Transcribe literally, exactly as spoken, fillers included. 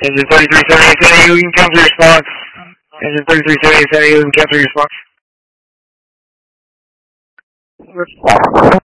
Engine thirty-three seventy-eight, San Diego, you can cancel your response. Engine thirty-three seventy-eight, San Diego, you can cancel your response.